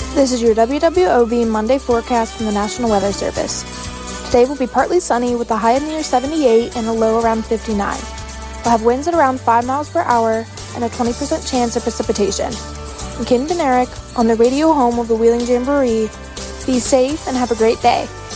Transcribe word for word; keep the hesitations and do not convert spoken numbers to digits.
This is your W W O B Monday forecast from the National Weather Service. Today will be partly sunny with a high of near seventy-eight and a low around fifty-nine. We'll have winds at around five miles per hour and a twenty percent chance of precipitation. I'm Kim Benerick on the radio home of the Wheeling Jamboree. Be safe and have a great day.